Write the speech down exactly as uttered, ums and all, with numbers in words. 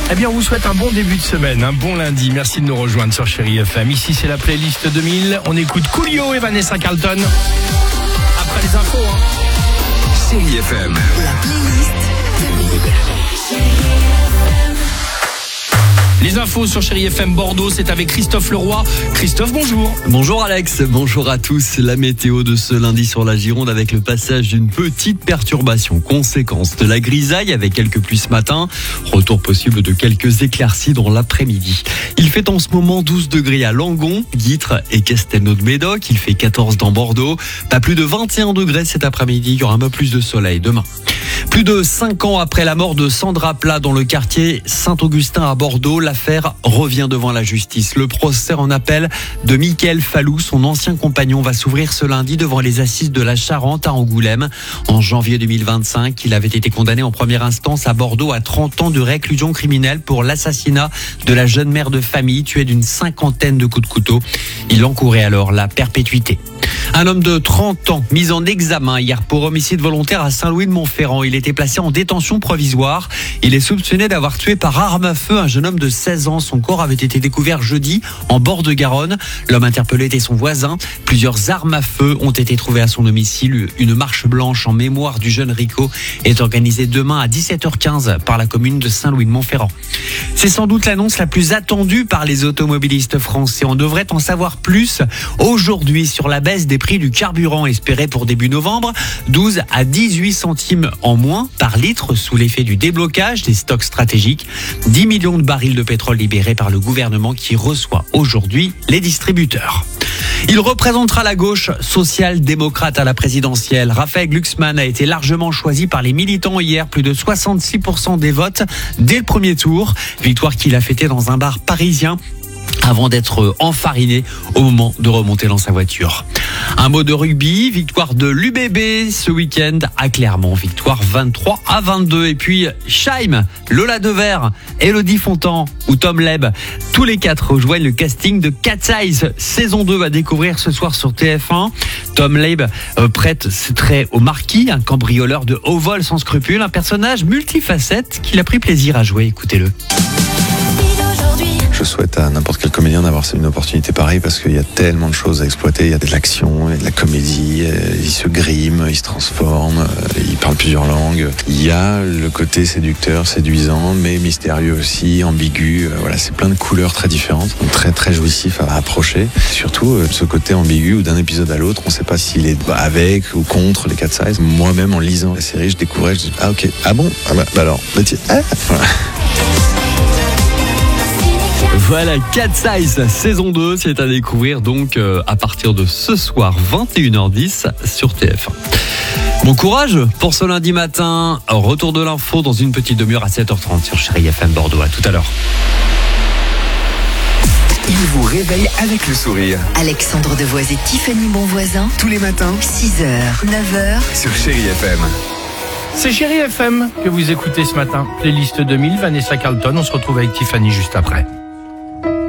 Eh bien, on vous souhaite un bon début de semaine, un bon lundi. Merci de nous rejoindre sur Chérie F M. Ici, c'est la playlist deux mille. On écoute Coolio et Vanessa Carlton. Après les infos, hein. Chérie F M. La playlist deux mille. Les infos sur Chérie F M Bordeaux, c'est avec Christophe Leroy. Christophe, bonjour. Bonjour Alex, bonjour à tous. La météo de ce lundi sur la Gironde avec le passage d'une petite perturbation. Conséquence de la grisaille avec quelques pluies ce matin. Retour possible de quelques éclaircies dans l'après-midi. Il fait en ce moment douze degrés à Langon, Guîtres et Castelnau-de-Médoc. Il fait quatorze dans Bordeaux. Pas plus de vingt et un degrés cet après-midi. Il y aura un peu plus de soleil demain. Plus de cinq ans après la mort de Sandra Plat dans le quartier Saint-Augustin à Bordeaux, l'affaire revient devant la justice. Le procès en appel de Mickaël Fallou, son ancien compagnon, va s'ouvrir ce lundi devant les assises de la Charente à Angoulême. En janvier deux mille vingt-cinq, il avait été condamné en première instance à Bordeaux à trente ans de réclusion criminelle pour l'assassinat de la jeune mère de famille tuée d'une cinquantaine de coups de couteau. Il encourait alors la perpétuité. Un homme de trente ans mis en examen hier pour homicide volontaire à Saint-Louis-de-Montferrand. Il était placé en détention provisoire. Il est soupçonné d'avoir tué par arme à feu un jeune homme de seize ans. Son corps avait été découvert jeudi en bord de Garonne. L'homme interpellé était son voisin. Plusieurs armes à feu ont été trouvées à son domicile. Une marche blanche en mémoire du jeune Rico est organisée demain à dix-sept heures quinze par la commune de Saint-Louis-de-Montferrand. C'est sans doute l'annonce la plus attendue par les automobilistes français. On devrait en savoir plus aujourd'hui sur la baisse des prix du carburant espéré pour début novembre. douze à dix-huit centimes en moins par litre sous l'effet du déblocage des stocks stratégiques. dix millions de barils de pétrole libérés par le gouvernement qui reçoit aujourd'hui les distributeurs. Il représentera la gauche social-démocrate à la présidentielle. Raphaël Glucksmann a été largement choisi par les militants hier, plus de soixante-six pour cent des votes dès le premier tour. Victoire qu'il a fêtée dans un bar parisien avant d'être enfariné au moment de remonter dans sa voiture. Un mot de rugby, victoire de l'U B B ce week-end à Clermont, victoire vingt-trois à vingt-deux. Et puis Scheim, Lola Devers, Elodie Fontan ou Tom Leb, tous les quatre rejoignent le casting de Cat's Eyes. Saison deux va découvrir ce soir sur T F un. Tom Leb euh, prête ses traits au marquis, un cambrioleur de haut vol sans scrupules, un personnage multifacette qu'il a pris plaisir à jouer. Écoutez-le. Je souhaite à n'importe quel comédien d'avoir une opportunité pareille parce qu'il y a tellement de choses à exploiter. Il y a de l'action, il y a de la comédie, il se grime, il se transforme, il parle plusieurs langues. Il y a le côté séducteur, séduisant, mais mystérieux aussi, ambigu. Voilà, c'est plein de couleurs très différentes, donc très très jouissif à approcher. Surtout ce côté ambigu où d'un épisode à l'autre, on ne sait pas s'il est avec ou contre les Cat's Eyes. Moi-même, en lisant la série, je découvrais, je dis ah ok, ah bon, ah bah, bah alors, bah, tiens, ah, voilà. Voilà, Cat's Eyes saison deux, c'est à découvrir donc euh, à partir de ce soir vingt et une heures dix sur T F un. Bon courage pour ce lundi matin. Retour de l'info dans une petite demi-heure à sept heures trente sur Chérie F M Bordeaux. À tout à l'heure. Il vous réveille avec le sourire. Alexandre Devoise et Tiffany Bonvoisin. Tous les matins six heures, neuf heures. sur Chérie F M. C'est Chérie F M que vous écoutez ce matin. Playlist deux mille, Vanessa Carlton. On se retrouve avec Tiffany juste après.